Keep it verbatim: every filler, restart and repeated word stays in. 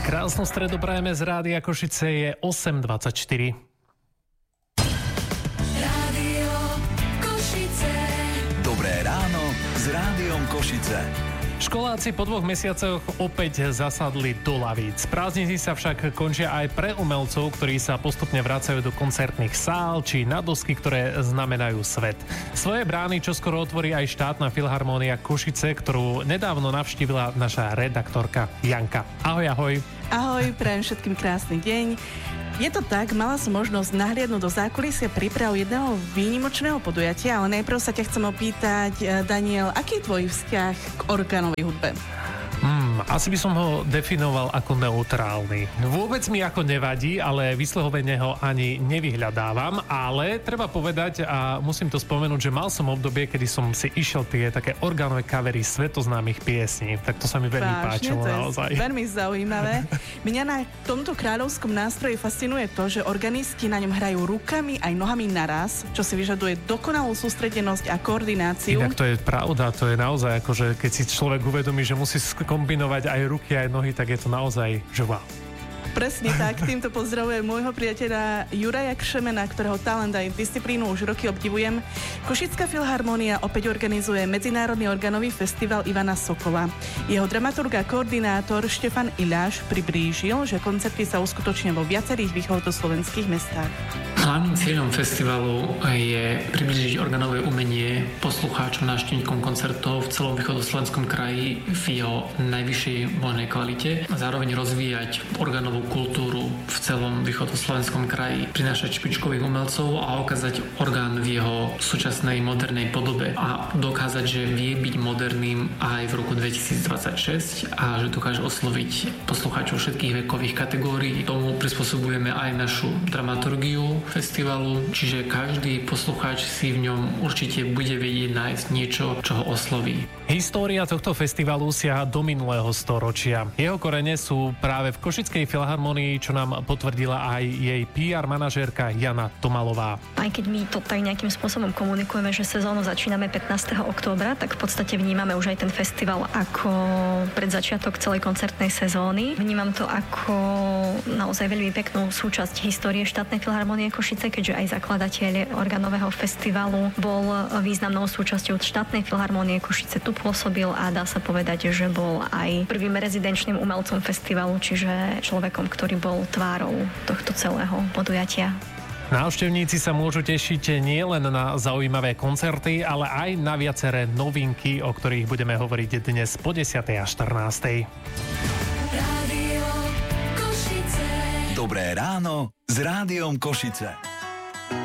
Krásnu stredu prajeme z Rádia Košice, je osem dvadsaťštyri. Rádio Košice. Dobré ráno s Rádiom Košice. Školáci po dvoch mesiacoch opäť zasadli do lavíc. Prázdniny sa však končia aj pre umelcov, ktorí sa postupne vracajú do koncertných sál či na dosky, ktoré znamenajú svet. Svoje brány čoskoro otvorí aj štátna filharmónia Košice, ktorú nedávno navštívila naša redaktorka Janka. Ahoj, ahoj. Ahoj, prajem všetkým krásny deň. Je to tak, mala som možnosť nahliadnúť do zákulisia príprav jedného výnimočného podujatia, ale najprv sa ťa chcem opýtať, Daniel, aký je tvoj vzťah k orgánovej hudbe? Hmm, asi by som ho definoval ako neutrálny. Vôbec mi ako nevadí, ale vyslovene ho ani nevyhľadávam, ale treba povedať a musím to spomenúť, že mal som obdobie, kedy som si išiel tie také orgánové kavery svetoznámych piesní, tak to sa mi veľmi Vážne, páčilo to naozaj. Je veľmi zaujímavé. Mňa na tomto kráľovskom nástroji fascinuje to, že organisti na ňom hrajú rukami aj nohami naraz, čo si vyžaduje dokonalú sústredenosť a koordináciu. Inak to je pravda, to je naozaj ako, že keď si človek uvedomí, že musí kombinovať aj ruky, aj nohy, tak je to naozaj, že wow. Presne tak, týmto pozdravujem môjho priateľa Juraja Kšemena, ktorého talent aj disciplínu už roky obdivujem. Košická filharmónia opäť organizuje Medzinárodný organový festival Ivana Sokola. Jeho dramaturg a koordinátor Štefan Iláš priblížil, že koncerty sa uskutočnia vo viacerých východoslovenských mestách. Hlavným cieľom festivalu je priblížiť organové umenie poslucháčom, návštevníkom koncertov v celom východoslovenskom kraji v jeho najvyššej možnej kvalite a zároveň rozvíjať organovú kultúru v celom východoslovenskom kraji, prinášať špičkových umelcov a ukázať orgán v jeho súčasnej modernej podobe a dokázať, že vie byť moderným aj v roku dvetisícdvadsaťšesť a že dokáže osloviť poslucháčov všetkých vekových kategórií. Tomu prispôsobujeme aj našu dramaturgiu festivalu, čiže každý poslucháč si v ňom určite bude vedieť nájsť niečo, čo ho osloví. História tohto festivalu siaha do minulého storočia. Jeho korene sú práve v Košickej filharmonii, čo nám potvrdila aj jej pé er manažérka Jana Tomalová. Aj keď my to tak nejakým spôsobom komunikujeme, že sezónu začíname pätnásteho októbra, tak v podstate vnímame už aj ten festival ako predzačiatok celej koncertnej sezóny. Vnímam to ako naozaj veľmi peknú súčasť histórie štátnej filharmonie Košice, keďže aj zakladateľ organového festivalu bol významnou súčasťou štátnej filharmonie Košice, tu pôsobil a dá sa povedať, že bol aj prvým rezidenčným umelcom festivalu, čiže človekom, ktorý bol tvárou tohto celého podujatia. Návštevníci sa môžu tešiť nielen na zaujímavé koncerty, ale aj na viaceré novinky, o ktorých budeme hovoriť dnes po desiatej a štrnástej. Rádio Košice. Dobré ráno s Rádiom Košice.